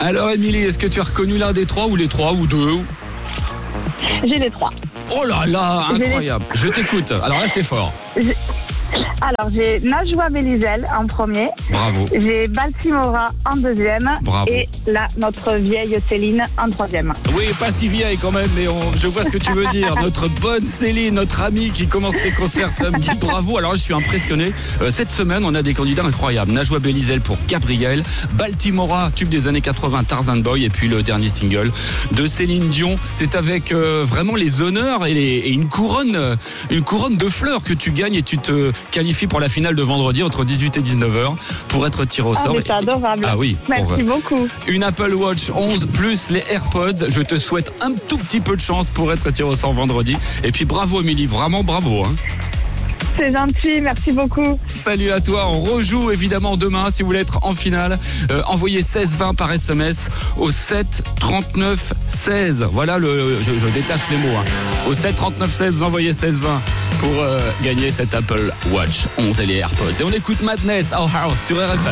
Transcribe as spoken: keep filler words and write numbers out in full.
Alors Émilie, est-ce que tu as reconnu l'un des trois ou les trois ou deux? J'ai les trois. Oh là là, incroyable. Je t'écoute. Alors là, c'est fort. J'ai... Alors, j'ai Najwa Belizel en premier. Bravo. J'ai Baltimora en deuxième. Bravo. Et là, notre vieille Céline en troisième. Oui, pas si vieille quand même, mais on, je vois ce que tu veux dire. Notre bonne Céline, notre amie qui commence ses concerts samedi. Bravo. Alors, je suis impressionné. Euh, cette semaine, on a des candidats incroyables. Najwa Belizel pour Gabriel. Baltimora, tube des années quatre-vingts, Tarzan Boy. Et puis le dernier single de Céline Dion. C'est avec euh, vraiment les honneurs et, les, et une couronne, euh, une couronne de fleurs que tu gagnes et tu te qualifie pour la finale de vendredi entre dix-huit et dix-neuf heures pour être tiré au sort. Ah, c'est adorable. Ah oui. Merci pour, beaucoup. Une Apple Watch onze plus les AirPods. Je te souhaite un tout petit peu de chance pour être tiré au sort vendredi. Et puis bravo Émilie, vraiment bravo. Hein. C'est gentil, merci beaucoup. Salut à toi, on rejoue évidemment demain si vous voulez être en finale. Euh, envoyez seize vingt par S M S au sept trente-neuf seize. Voilà, le, je, je détache les mots. Hein. Au sept trente-neuf seize, vous envoyez seize vingt pour euh, gagner cette Apple Watch onze et les AirPods. Et on écoute Madness, Our House sur R F M.